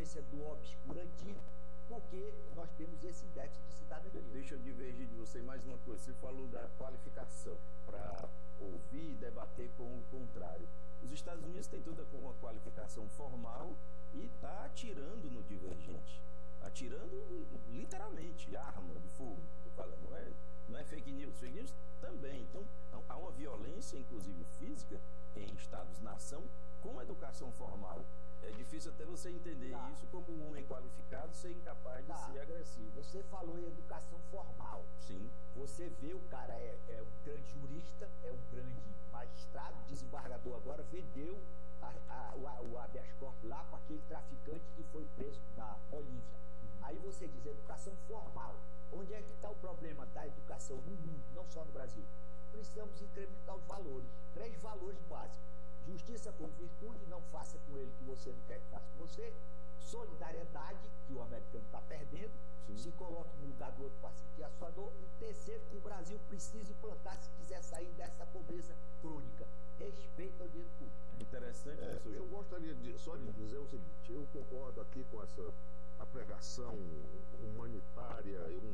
consequência do obscurantismo, porque nós temos esse déficit de cidadania. Deixa eu divergir de você mais uma coisa. Você falou da qualificação para ouvir e debater com o contrário. Os Estados Unidos têm toda uma qualificação formal e está atirando no divergente. Atirando literalmente, arma de fogo. Não é fake news. Fake news também. Então, há uma violência, inclusive física, em Estados-nação com educação formal. É difícil até você entender isso como um homem qualificado ser incapaz de ser agressivo. Você falou em educação formal. Sim. Você vê o cara é um grande jurista, é um grande magistrado, desembargador agora, vendeu o habeas corpus lá para aquele traficante que foi preso na Bolívia. Aí você diz educação formal. Onde é que está o problema da educação no mundo, não só no Brasil? Precisamos incrementar os valores. 3 valores básicos. Justiça como virtude, não faça com ele que você não quer que faça com você. Solidariedade, que o americano está perdendo. Sim. Se coloque no lugar do outro para sentir a sua dor. E terceiro, que o Brasil precisa implantar se quiser sair dessa pobreza crônica. Respeito ao dinheiro público. Interessante. Eu gostaria só de dizer o seguinte: eu concordo aqui com essa pregação humanitária,